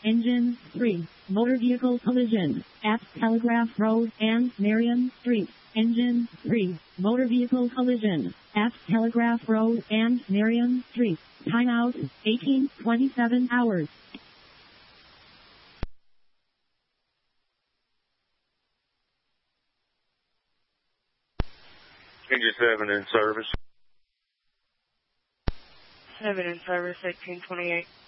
Engine 3. Motor vehicle collision at Telegraph Road and Marion Street. Engine 3. Motor vehicle collision at Telegraph Road and Marion Street. Timeout 18:27 hours. Engine 7 in service. 7 in service, 1828.